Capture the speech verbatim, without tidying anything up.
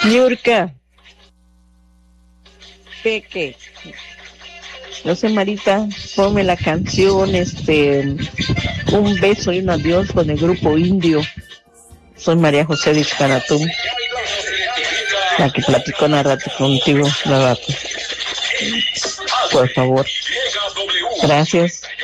Niurka. Peque. No sé, Marita, ponme la canción, este, Un beso y un adiós con el grupo Indio. Soy María José de Xcanatum, la que platicó un rato contigo, un rato. Por favor. Gracias.